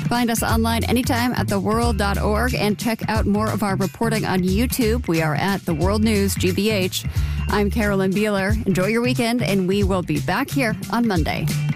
Find us online anytime at theworld.org and check out more of our reporting on YouTube. We are at The World News GBH. I'm Carolyn Beeler. Enjoy your weekend, and we will be back here on Monday.